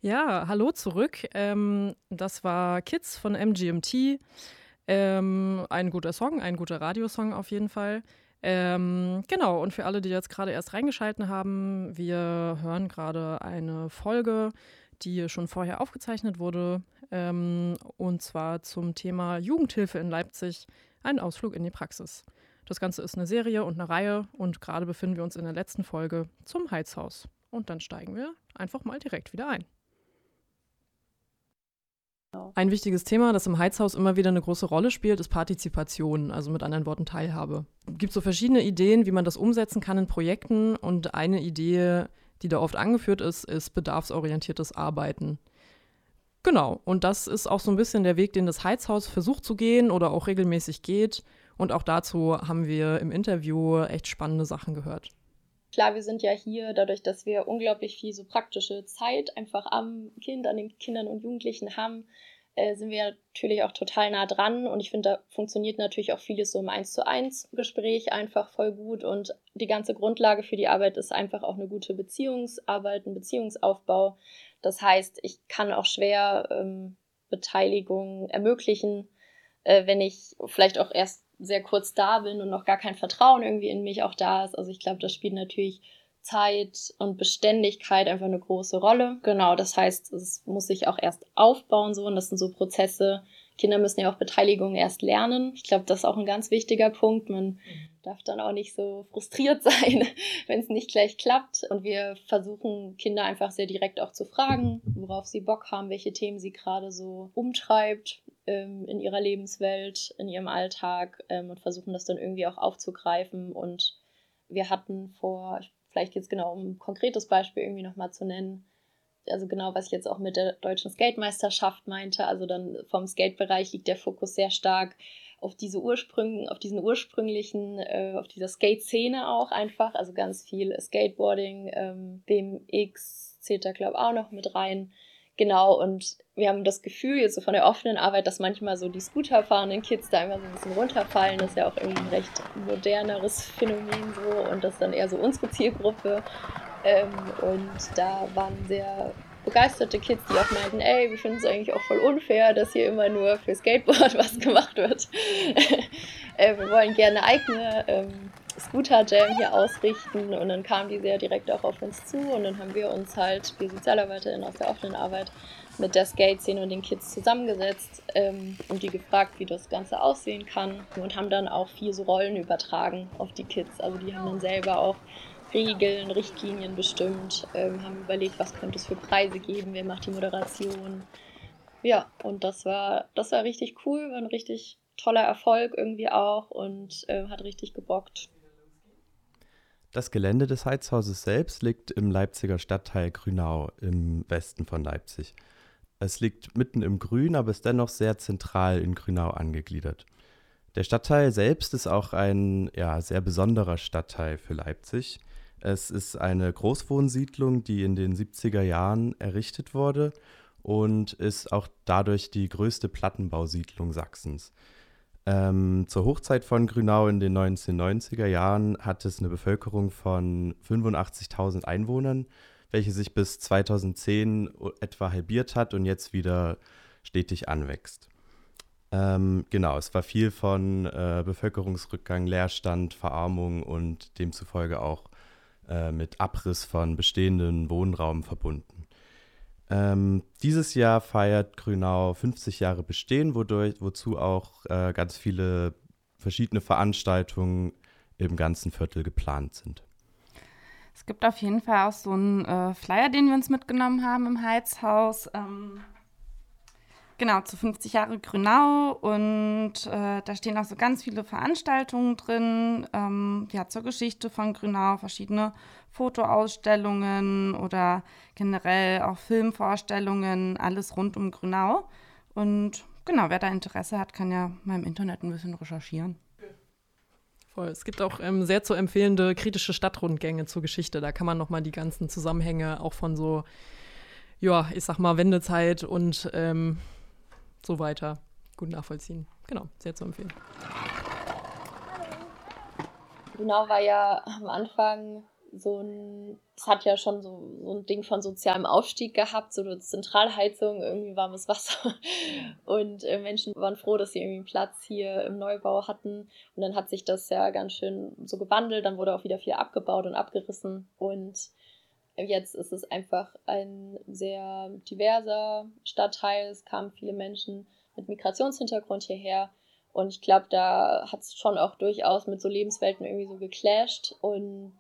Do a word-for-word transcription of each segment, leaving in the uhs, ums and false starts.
Ja, hallo zurück. Ähm, das war Kids von M G M T. Ähm, ein guter Song, ein guter Radiosong auf jeden Fall. Ähm, genau, und für alle, die jetzt gerade erst reingeschalten haben, wir hören gerade eine Folge, die schon vorher aufgezeichnet wurde, ähm, und zwar zum Thema Jugendhilfe in Leipzig, ein Ausflug in die Praxis. Das Ganze ist eine Serie und eine Reihe und gerade befinden wir uns in der letzten Folge zum Heizhaus. Und dann steigen wir einfach mal direkt wieder ein. Ein wichtiges Thema, das im Heizhaus immer wieder eine große Rolle spielt, ist Partizipation, also mit anderen Worten Teilhabe. Es gibt so verschiedene Ideen, wie man das umsetzen kann in Projekten, und eine Idee, die da oft angeführt ist, ist bedarfsorientiertes Arbeiten. Genau, und das ist auch so ein bisschen der Weg, den das Heizhaus versucht zu gehen oder auch regelmäßig geht. Und auch dazu haben wir im Interview echt spannende Sachen gehört. Klar, wir sind ja hier, dadurch, dass wir unglaublich viel so praktische Zeit einfach am Kind, an den Kindern und Jugendlichen haben, äh, sind wir natürlich auch total nah dran. Und ich finde, da funktioniert natürlich auch vieles so im eins zu eins Gespräch einfach voll gut. Und die ganze Grundlage für die Arbeit ist einfach auch eine gute Beziehungsarbeit, ein Beziehungsaufbau. Das heißt, ich kann auch schwer ähm, Beteiligung ermöglichen, äh, wenn ich vielleicht auch erst sehr kurz da bin und noch gar kein Vertrauen irgendwie in mich auch da ist. Also ich glaube, das spielt natürlich Zeit und Beständigkeit einfach eine große Rolle. Genau, das heißt, es muss sich auch erst aufbauen so, und das sind so Prozesse. Kinder müssen ja auch Beteiligung erst lernen. Ich glaube, das ist auch ein ganz wichtiger Punkt. Man darf dann auch nicht so frustriert sein, wenn es nicht gleich klappt. Und wir versuchen, Kinder einfach sehr direkt auch zu fragen, worauf sie Bock haben, welche Themen sie gerade so umtreibt ähm, in ihrer Lebenswelt, in ihrem Alltag, ähm, und versuchen das dann irgendwie auch aufzugreifen. Und wir hatten vor, vielleicht jetzt genau, um ein konkretes Beispiel irgendwie nochmal zu nennen, also genau, was ich jetzt auch mit der deutschen Skate-Meisterschaft meinte, also dann vom Skate-Bereich liegt der Fokus sehr stark auf diese Ursprüngen, auf diesen ursprünglichen, äh, auf dieser Skate-Szene auch einfach, also ganz viel Skateboarding, ähm, B M X zählt da, glaube ich, auch noch mit rein. Genau, und wir haben das Gefühl, jetzt so von der offenen Arbeit, dass manchmal so die Scooter-fahrenden Kids da immer so ein bisschen runterfallen. Das ist ja auch irgendwie ein recht moderneres Phänomen so, und das ist dann eher so unsere Zielgruppe. Ähm, und da waren sehr begeisterte Kids, die auch meinten, ey, wir finden es eigentlich auch voll unfair, dass hier immer nur für Skateboard was gemacht wird. äh, wir wollen gerne eigene ähm, Scooter-Jam hier ausrichten, und dann kamen die sehr direkt auch auf uns zu, und dann haben wir uns halt, wir SozialarbeiterInnen aus der offenen Arbeit, mit der Skate-Szene und den Kids zusammengesetzt ähm, und die gefragt, wie das Ganze aussehen kann, und haben dann auch vier so Rollen übertragen auf die Kids. Also die haben dann selber auch Regeln, Richtlinien bestimmt, ähm, haben überlegt, was könnte es für Preise geben, wer macht die Moderation. Ja, und das war, das war richtig cool, war ein richtig toller Erfolg irgendwie auch, und äh, hat richtig gebockt. Das Gelände des Heizhauses selbst liegt im Leipziger Stadtteil Grünau im Westen von Leipzig. Es liegt mitten im Grün, aber ist dennoch sehr zentral in Grünau angegliedert. Der Stadtteil selbst ist auch ein ja, sehr besonderer Stadtteil für Leipzig. Es ist eine Großwohnsiedlung, die in den siebziger Jahren errichtet wurde und ist auch dadurch die größte Plattenbausiedlung Sachsens. Ähm, zur Hochzeit von Grünau in den neunzehnhundertneunziger Jahren hat es eine Bevölkerung von fünfundachtzigtausend Einwohnern, welche sich bis zweitausendzehn etwa halbiert hat und jetzt wieder stetig anwächst. Ähm, genau, es war viel von äh, Bevölkerungsrückgang, Leerstand, Verarmung und demzufolge auch äh, mit Abriss von bestehenden Wohnraum verbunden. Ähm, dieses Jahr feiert Grünau fünfzig Jahre Bestehen, wodurch, wozu auch äh, ganz viele verschiedene Veranstaltungen im ganzen Viertel geplant sind. Es gibt auf jeden Fall auch so einen äh, Flyer, den wir uns mitgenommen haben im Heizhaus. Ähm, genau, zu fünfzig Jahre Grünau. Und äh, da stehen auch so ganz viele Veranstaltungen drin, ähm, ja, zur Geschichte von Grünau, verschiedene Fotoausstellungen oder generell auch Filmvorstellungen, alles rund um Grünau. Und genau, wer da Interesse hat, kann ja mal im Internet ein bisschen recherchieren. Voll. Es gibt auch ähm, sehr zu empfehlende kritische Stadtrundgänge zur Geschichte. Da kann man nochmal die ganzen Zusammenhänge auch von so, ja, ich sag mal, Wendezeit und ähm, so weiter gut nachvollziehen. Genau, sehr zu empfehlen. Grünau war ja am Anfang so ein, es hat ja schon so, so ein Ding von sozialem Aufstieg gehabt, so eine Zentralheizung, irgendwie warmes Wasser und äh, Menschen waren froh, dass sie irgendwie einen Platz hier im Neubau hatten und dann hat sich das ja ganz schön so gewandelt, dann wurde auch wieder viel abgebaut und abgerissen und jetzt ist es einfach ein sehr diverser Stadtteil, es kamen viele Menschen mit Migrationshintergrund hierher. Und ich glaube, da hat es schon auch durchaus mit so Lebenswelten irgendwie so geclasht und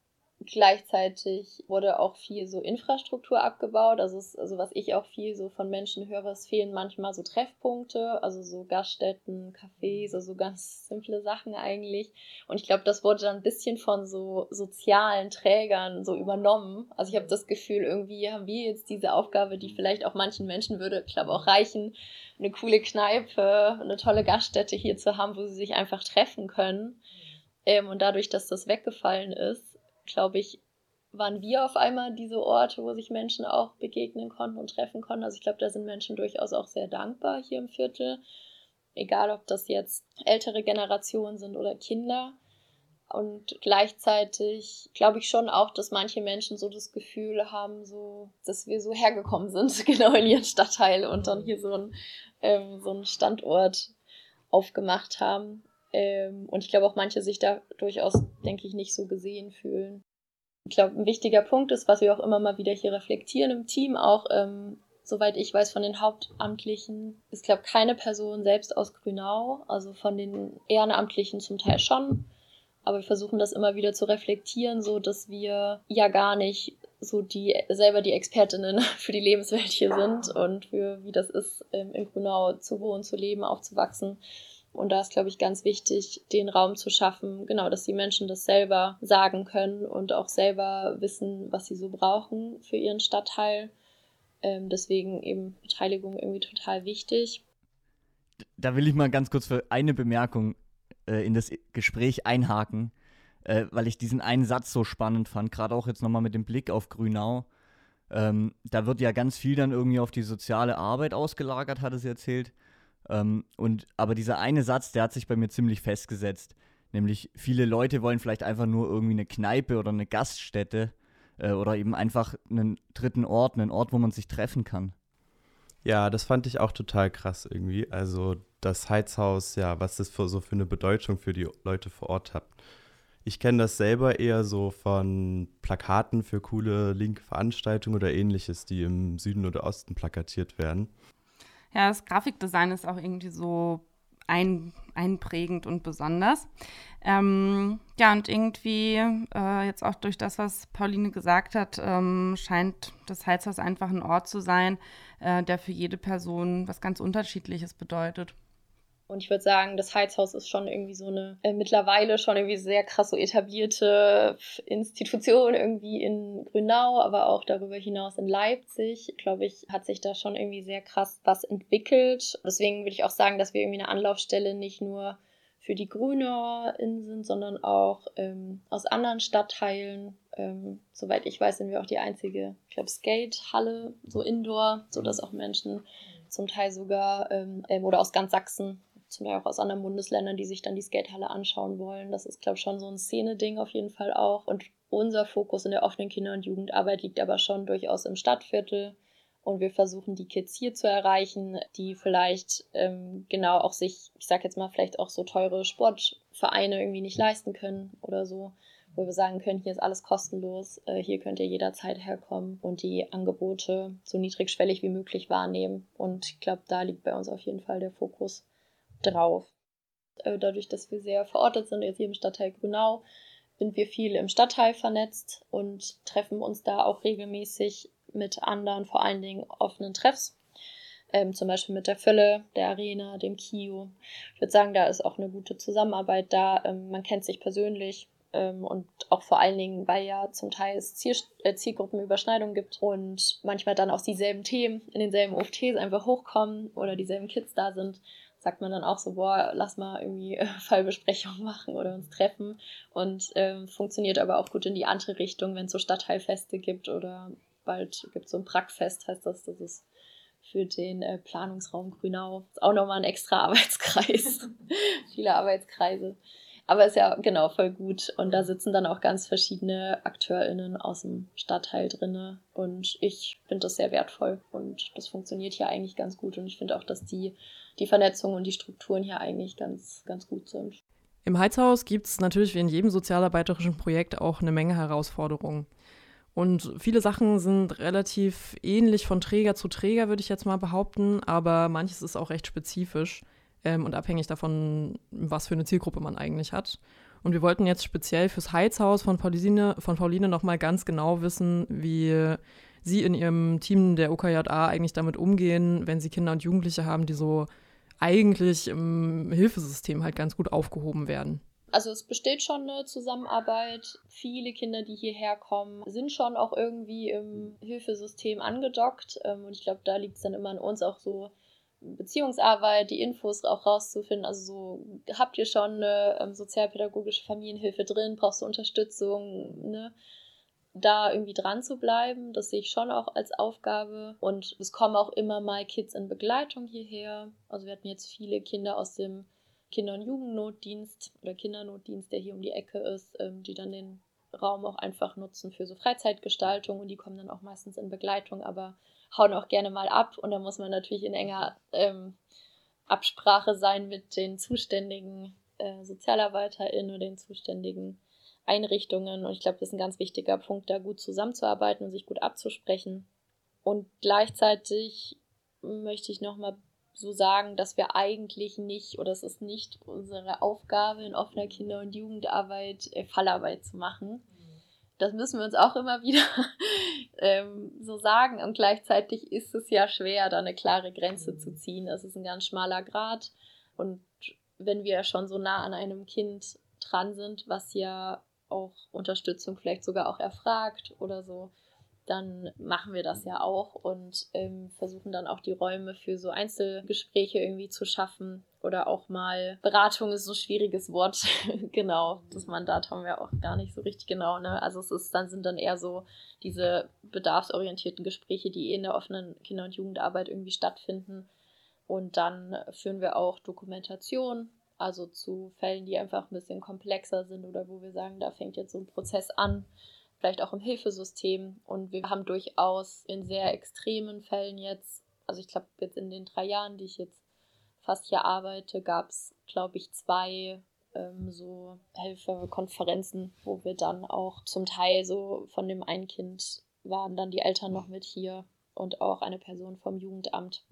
gleichzeitig wurde auch viel so Infrastruktur abgebaut. Also, es, also was ich auch viel so von Menschen höre, es fehlen manchmal so Treffpunkte, also so Gaststätten, Cafés, also ganz simple Sachen eigentlich. Und ich glaube, das wurde dann ein bisschen von so sozialen Trägern so übernommen. Also ich habe das Gefühl, irgendwie haben wir jetzt diese Aufgabe, die vielleicht auch manchen Menschen würde, ich glaube auch reichen, eine coole Kneipe, eine tolle Gaststätte hier zu haben, wo sie sich einfach treffen können. Ähm, und dadurch, dass das weggefallen ist, glaube ich, waren wir auf einmal diese Orte, wo sich Menschen auch begegnen konnten und treffen konnten. Also ich glaube, da sind Menschen durchaus auch sehr dankbar hier im Viertel. Egal, ob das jetzt ältere Generationen sind oder Kinder. Und gleichzeitig glaube ich schon auch, dass manche Menschen so das Gefühl haben, so, dass wir so hergekommen sind, genau in ihren Stadtteil und dann hier so ein, ähm, so einen Standort aufgemacht haben. Ähm, und ich glaube auch manche sich da durchaus, denke ich, nicht so gesehen fühlen. Ich glaube, ein wichtiger Punkt ist, was wir auch immer mal wieder hier reflektieren im Team, auch ähm, soweit ich weiß von den Hauptamtlichen, ist, glaube ich, keine Person selbst aus Grünau, also von den Ehrenamtlichen zum Teil schon, aber wir versuchen das immer wieder zu reflektieren, so dass wir ja gar nicht so die selber die Expertinnen für die Lebenswelt hier sind und für wie das ist, ähm, in Grünau zu wohnen, zu leben, aufzuwachsen. Und da ist, glaube ich, ganz wichtig, den Raum zu schaffen, genau, dass die Menschen das selber sagen können und auch selber wissen, was sie so brauchen für ihren Stadtteil. Ähm, deswegen eben Beteiligung irgendwie total wichtig. Da will ich mal ganz kurz für eine Bemerkung äh, in das Gespräch einhaken, äh, weil ich diesen einen Satz so spannend fand, gerade auch jetzt nochmal mit dem Blick auf Grünau. Ähm, da wird ja ganz viel dann irgendwie auf die soziale Arbeit ausgelagert, hatte sie erzählt. Ähm, und, aber dieser eine Satz, der hat sich bei mir ziemlich festgesetzt. Nämlich, viele Leute wollen vielleicht einfach nur irgendwie eine Kneipe oder eine Gaststätte äh, oder eben einfach einen dritten Ort, einen Ort, wo man sich treffen kann. Ja, das fand ich auch total krass irgendwie. Also das Heizhaus, ja, was das für so für eine Bedeutung für die Leute vor Ort hat. Ich kenne das selber eher so von Plakaten für coole linke Veranstaltungen oder ähnliches, die im Süden oder Osten plakatiert werden. Ja, das Grafikdesign ist auch irgendwie so ein, einprägend und besonders. Ähm, ja, und irgendwie, äh, jetzt auch durch das, was Pauline gesagt hat, ähm, scheint das Heizhaus einfach ein Ort zu sein, äh, der für jede Person was ganz Unterschiedliches bedeutet. Und ich würde sagen, das Heizhaus ist schon irgendwie so eine äh, mittlerweile schon irgendwie sehr krass so etablierte Institution irgendwie in Grünau, aber auch darüber hinaus in Leipzig, glaube ich, hat sich da schon irgendwie sehr krass was entwickelt. Deswegen würde ich auch sagen, dass wir irgendwie eine Anlaufstelle nicht nur für die GrünauerInnen sind, sondern auch ähm, aus anderen Stadtteilen. Ähm, soweit ich weiß, sind wir auch die einzige, ich glaube, Skatehalle, so Indoor, sodass auch Menschen zum Teil sogar ähm, oder aus ganz Sachsen, zum Teil auch aus anderen Bundesländern, die sich dann die Skatehalle anschauen wollen. Das ist, glaube ich, schon so ein Szene-Ding auf jeden Fall auch. Und unser Fokus in der offenen Kinder- und Jugendarbeit liegt aber schon durchaus im Stadtviertel. Und wir versuchen, die Kids hier zu erreichen, die vielleicht ähm, genau auch sich, ich sag jetzt mal, vielleicht auch so teure Sportvereine irgendwie nicht leisten können oder so, wo wir sagen können, hier ist alles kostenlos, äh, hier könnt ihr jederzeit herkommen und die Angebote so niedrigschwellig wie möglich wahrnehmen. Und ich glaube, da liegt bei uns auf jeden Fall der Fokus drauf. Äh, dadurch, dass wir sehr verortet sind, jetzt hier im Stadtteil Grünau, sind wir viel im Stadtteil vernetzt und treffen uns da auch regelmäßig mit anderen, vor allen Dingen offenen Treffs. Ähm, zum Beispiel mit der Fülle, der Arena, dem Kio. Ich würde sagen, da ist auch eine gute Zusammenarbeit da. Ähm, man kennt sich persönlich. Ähm, und auch vor allen Dingen, weil ja zum Teil es Ziel, äh, Zielgruppenüberschneidungen gibt und manchmal dann auch dieselben Themen in denselben O F Ts einfach hochkommen oder dieselben Kids da sind, sagt man dann auch so, boah, lass mal irgendwie äh, Fallbesprechungen machen oder uns treffen. Und ähm, funktioniert aber auch gut in die andere Richtung, wenn es so Stadtteilfeste gibt oder bald gibt es so ein Prackfest, heißt das, das ist für den äh, Planungsraum Grünau. Das ist auch nochmal ein extra Arbeitskreis, viele Arbeitskreise. Aber ist ja genau voll gut. Und da sitzen dann auch ganz verschiedene AkteurInnen aus dem Stadtteil drin. Und ich finde das sehr wertvoll. Und das funktioniert hier eigentlich ganz gut. Und ich finde auch, dass die, die Vernetzung und die Strukturen hier eigentlich ganz, ganz gut sind. Im Heizhaus gibt es natürlich wie in jedem sozialarbeiterischen Projekt auch eine Menge Herausforderungen. Und viele Sachen sind relativ ähnlich von Träger zu Träger, würde ich jetzt mal behaupten. Aber manches ist auch recht spezifisch. Ähm, und abhängig davon, was für eine Zielgruppe man eigentlich hat. Und wir wollten jetzt speziell fürs Heizhaus von Pauline, von Pauline nochmal ganz genau wissen, wie sie in ihrem Team der O K J A eigentlich damit umgehen, wenn sie Kinder und Jugendliche haben, die so eigentlich im Hilfesystem halt ganz gut aufgehoben werden. Also es besteht schon eine Zusammenarbeit. Viele Kinder, die hierher kommen, sind schon auch irgendwie im Hilfesystem angedockt. Und ich glaube, da liegt es dann immer an uns auch so, Beziehungsarbeit, die Infos auch rauszufinden. Also so, habt ihr schon eine ähm, sozialpädagogische Familienhilfe drin? Brauchst du Unterstützung? Ne? Da irgendwie dran zu bleiben, das sehe ich schon auch als Aufgabe. Und es kommen auch immer mal Kids in Begleitung hierher. Also wir hatten jetzt viele Kinder aus dem Kinder- und Jugendnotdienst oder Kindernotdienst, der hier um die Ecke ist, ähm, die dann den Raum auch einfach nutzen für so Freizeitgestaltung. Und die kommen dann auch meistens in Begleitung, aber hauen auch gerne mal ab. Und da muss man natürlich in enger ähm, Absprache sein mit den zuständigen äh, SozialarbeiterInnen oder den zuständigen Einrichtungen. Und ich glaube, das ist ein ganz wichtiger Punkt, da gut zusammenzuarbeiten und sich gut abzusprechen. Und gleichzeitig möchte ich nochmal so sagen, dass wir eigentlich nicht, oder es ist nicht unsere Aufgabe in offener Kinder- und Jugendarbeit, äh, Fallarbeit zu machen. Das müssen wir uns auch immer wieder ähm, so sagen. Und gleichzeitig ist es ja schwer, da eine klare Grenze zu ziehen. Es ist ein ganz schmaler Grat. Und wenn wir schon so nah an einem Kind dran sind, was ja auch Unterstützung vielleicht sogar auch erfragt oder so, dann machen wir das ja auch und ähm, versuchen dann auch die Räume für so Einzelgespräche irgendwie zu schaffen. Oder auch mal, Beratung ist so ein schwieriges Wort, genau, das Mandat haben wir auch gar nicht so richtig genau, ne? Also es ist, dann sind dann eher so diese bedarfsorientierten Gespräche, die in der offenen Kinder- und Jugendarbeit irgendwie stattfinden. Und dann führen wir auch Dokumentation, also zu Fällen, die einfach ein bisschen komplexer sind oder wo wir sagen, da fängt jetzt so ein Prozess an, vielleicht auch im Hilfesystem. Und wir haben durchaus in sehr extremen Fällen jetzt, also ich glaube jetzt in den drei Jahren, die ich jetzt fast hier arbeite, gab es, glaube ich, zwei ähm, so Helferkonferenzen, wo wir dann auch zum Teil so von dem einen Kind waren dann die Eltern noch mit hier und auch eine Person vom Jugendamt.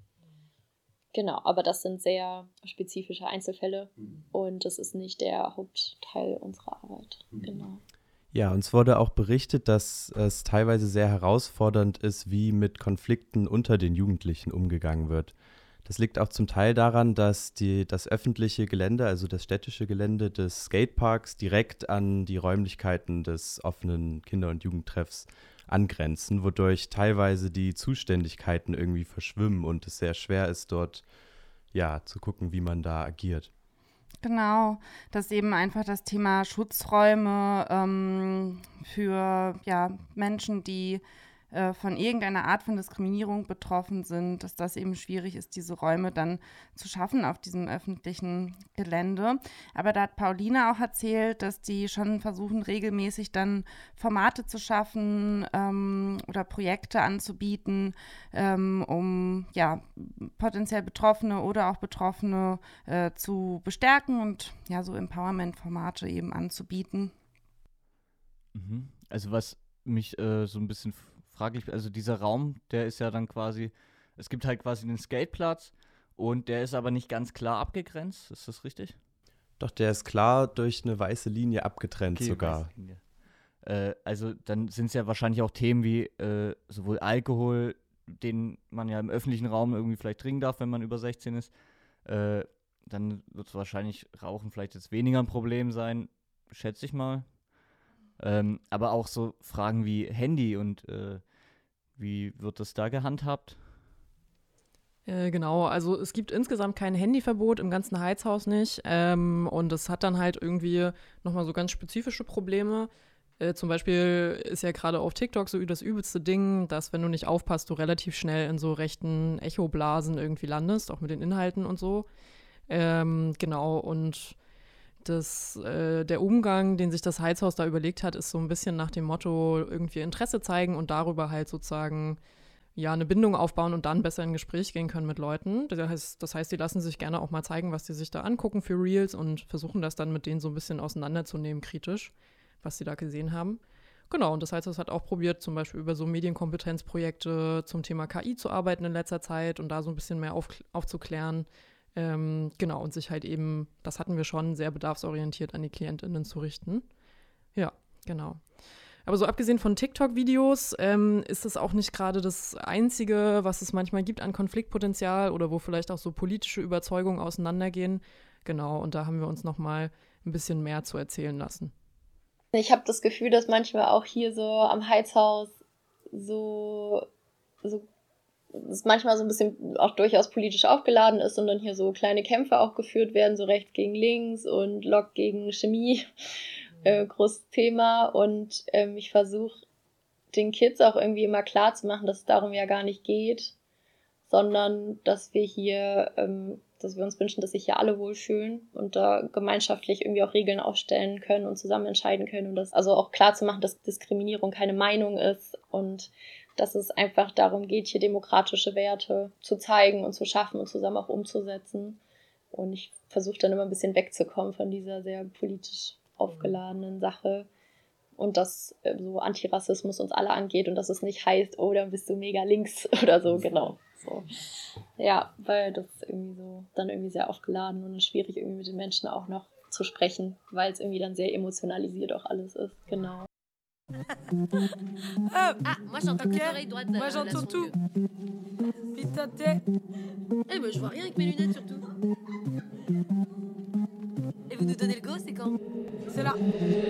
Genau, aber das sind sehr spezifische Einzelfälle und das ist nicht der Hauptteil unserer Arbeit. Genau. Ja, uns wurde auch berichtet, dass es teilweise sehr herausfordernd ist, wie mit Konflikten unter den Jugendlichen umgegangen wird. Das liegt auch zum Teil daran, dass die, das öffentliche Gelände, also das städtische Gelände des Skateparks, direkt an die Räumlichkeiten des offenen Kinder- und Jugendtreffs angrenzen, wodurch teilweise die Zuständigkeiten irgendwie verschwimmen und es sehr schwer ist, dort ja, zu gucken, wie man da agiert. Genau, dass eben einfach das Thema Schutzräume ähm, für ja, Menschen, die äh, von irgendeiner Art von Diskriminierung betroffen sind, dass das eben schwierig ist, diese Räume dann zu schaffen auf diesem öffentlichen Gelände. Aber da hat Pauline auch erzählt, dass die schon versuchen, regelmäßig dann Formate zu schaffen ähm, oder Projekte anzubieten, ähm, um ja, potenziell Betroffene oder auch Betroffene äh, zu bestärken und ja, so Empowerment-Formate eben anzubieten. Mhm. Also was mich äh, so ein bisschen fraglich, also dieser Raum, der ist ja dann quasi, es gibt halt quasi den Skateplatz und der ist aber nicht ganz klar abgegrenzt, ist das richtig? Doch, der ist klar durch eine weiße Linie abgetrennt Okay, sogar. weiße Linie. Äh, also dann sind es ja wahrscheinlich auch Themen wie äh, sowohl Alkohol, den man ja im öffentlichen Raum irgendwie vielleicht trinken darf, wenn man über sechzehn ist. Äh, dann wird es wahrscheinlich Rauchen vielleicht jetzt weniger ein Problem sein, schätze ich mal. Ähm, aber auch so Fragen wie Handy und äh, wie wird das da gehandhabt? Äh, genau, also es gibt insgesamt kein Handyverbot, im ganzen Heizhaus nicht. Ähm, und es hat dann halt irgendwie nochmal so ganz spezifische Probleme. Äh, zum Beispiel ist ja gerade auf TikTok so das übelste Ding, dass, wenn du nicht aufpasst, du relativ schnell in so rechten Echoblasen irgendwie landest, auch mit den Inhalten und so. Ähm, genau, und das, äh, der Umgang, den sich das Heizhaus da überlegt hat, ist so ein bisschen nach dem Motto irgendwie Interesse zeigen und darüber halt sozusagen ja eine Bindung aufbauen und dann besser in ein Gespräch gehen können mit Leuten. Das heißt, das heißt, die lassen sich gerne auch mal zeigen, was die sich da angucken für Reels und versuchen das dann mit denen so ein bisschen auseinanderzunehmen, kritisch, was sie da gesehen haben. Genau, und das Heizhaus hat auch probiert, zum Beispiel über so Medienkompetenzprojekte zum Thema K I zu arbeiten in letzter Zeit und da so ein bisschen mehr auf, aufzuklären. Ähm, genau, und sich halt eben, das hatten wir schon, sehr bedarfsorientiert an die KlientInnen zu richten. Ja, genau. Aber so abgesehen von TikTok-Videos ähm, ist es auch nicht gerade das Einzige, was es manchmal gibt an Konfliktpotenzial oder wo vielleicht auch so politische Überzeugungen auseinandergehen. Genau, und da haben wir uns noch mal ein bisschen mehr zu erzählen lassen. Ich habe das Gefühl, dass manchmal auch hier so am Heizhaus so, so es manchmal so ein bisschen auch durchaus politisch aufgeladen ist und dann hier so kleine Kämpfe auch geführt werden, so rechts gegen links und Lok gegen Chemie, äh, großes Thema. Und ähm, ich versuche den Kids auch irgendwie immer klar zu machen, dass es darum ja gar nicht geht, sondern dass wir hier, ähm, dass wir uns wünschen, dass sich hier alle wohlfühlen und da gemeinschaftlich irgendwie auch Regeln aufstellen können und zusammen entscheiden können und das also auch klar zu machen, dass Diskriminierung keine Meinung ist und dass es einfach darum geht, hier demokratische Werte zu zeigen und zu schaffen und zusammen auch umzusetzen. Und ich versuche dann immer ein bisschen wegzukommen von dieser sehr politisch aufgeladenen Sache und dass äh, so Antirassismus uns alle angeht und dass es nicht heißt, oh, dann bist du mega links oder so, genau. So. Ja, weil das irgendwie so dann irgendwie sehr aufgeladen und schwierig irgendwie mit den Menschen auch noch zu sprechen, weil es irgendwie dann sehr emotionalisiert auch alles ist, genau. Ah, moi j'entends que l'oreille droite. Moi j'entends tout. Putain de thé. Eh ben je vois rien avec mes lunettes surtout. Et vous nous donnez le go, c'est quand? C'est là.